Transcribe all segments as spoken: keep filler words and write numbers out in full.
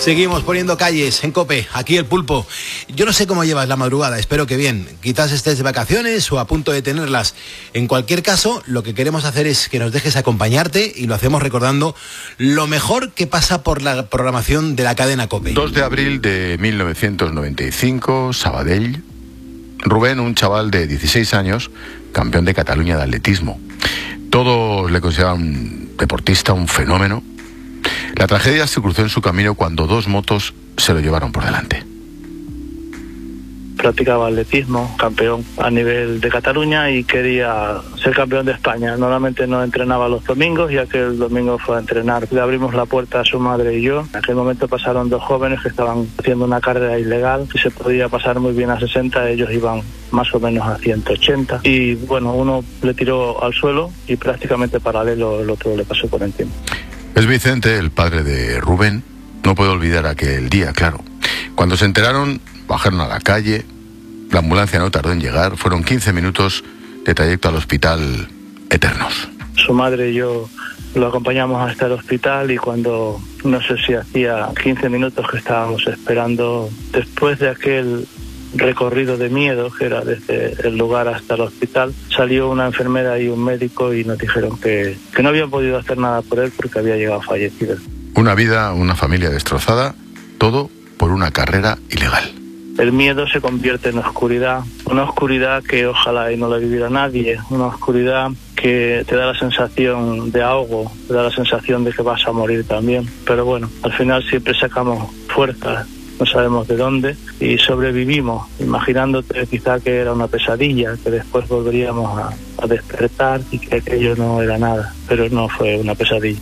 Seguimos poniendo calles en COPE, aquí el Pulpo. Yo no sé cómo llevas la madrugada, espero que bien. Quizás estés de vacaciones o a punto de tenerlas. En cualquier caso, lo que queremos hacer es que nos dejes acompañarte y lo hacemos recordando lo mejor que pasa por la programación de la cadena COPE. dos de abril de mil novecientos noventa y cinco, Sabadell. Rubén, un chaval de dieciséis años, campeón de Cataluña de atletismo. Todos le consideraban un deportista, un fenómeno. La tragedia se cruzó en su camino cuando dos motos se lo llevaron por delante. Practicaba atletismo, campeón a nivel de Cataluña y quería ser campeón de España. Normalmente no entrenaba los domingos y aquel domingo fue a entrenar. Le abrimos la puerta a su madre y yo. En aquel momento pasaron dos jóvenes que estaban haciendo una carrera ilegal y se podía pasar muy bien a sesenta, ellos iban más o menos a ciento ochenta. Y bueno, uno le tiró al suelo y prácticamente paralelo el otro le pasó por encima. Es Vicente, el padre de Rubén. No puedo olvidar aquel día, claro. Cuando se enteraron, bajaron a la calle. La ambulancia no tardó en llegar. Fueron quince minutos de trayecto al hospital eternos. Su madre y yo lo acompañamos hasta el hospital y cuando, no sé si hacía quince minutos que estábamos esperando, después de aquel recorrido de miedo, que era desde el lugar hasta el hospital, salió una enfermera y un médico y nos dijeron que, que no habían podido hacer nada por él porque había llegado fallecido. Una vida, una familia destrozada, todo por una carrera ilegal. El miedo se convierte en oscuridad, una oscuridad que ojalá y no la viviera nadie, una oscuridad que te da la sensación de ahogo, te da la sensación de que vas a morir también. Pero bueno, al final siempre sacamos fuerzas, no sabemos de dónde, y sobrevivimos, imaginándote quizá que era una pesadilla, que después volveríamos a, a despertar y que aquello no era nada, pero no fue una pesadilla.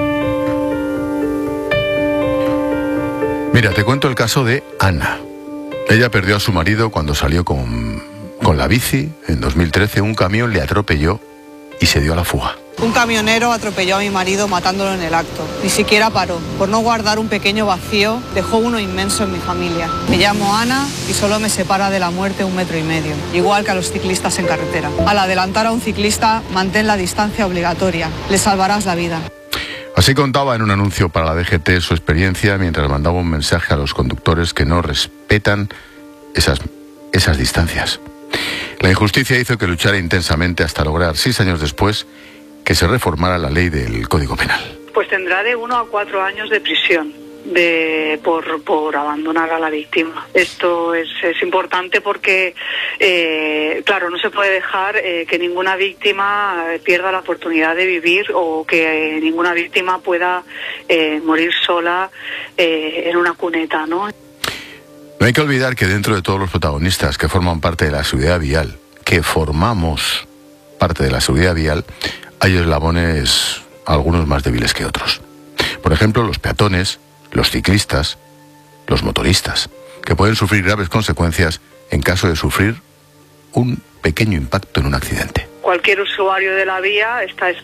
Mira, te cuento el caso de Ana. Ella perdió a su marido cuando salió con, con la bici. En dos mil trece un camión le atropelló y se dio a la fuga. Un camionero atropelló a mi marido matándolo en el acto. Ni siquiera paró. Por no guardar un pequeño vacío, dejó uno inmenso en mi familia. Me llamo Ana y solo me separa de la muerte un metro y medio, igual que a los ciclistas en carretera. Al adelantar a un ciclista, mantén la distancia obligatoria. Le salvarás la vida. Así contaba en un anuncio para la D G T su experiencia mientras mandaba un mensaje a los conductores que no respetan esas, esas distancias. La injusticia hizo que luchara intensamente hasta lograr, seis años después, que se reformara la ley del Código Penal. Pues tendrá de uno a cuatro años de prisión de por, por abandonar a la víctima. Esto es, es importante porque, eh, claro, no se puede dejar eh, que ninguna víctima pierda la oportunidad de vivir o que eh, ninguna víctima pueda eh, morir sola eh, en una cuneta, ¿no? No hay que olvidar que dentro de todos los protagonistas que forman parte de la seguridad vial, que formamos parte de la seguridad vial, hay eslabones, algunos más débiles que otros. Por ejemplo, los peatones, los ciclistas, los motoristas, que pueden sufrir graves consecuencias en caso de sufrir un pequeño impacto en un accidente. Cualquier usuario de la vía está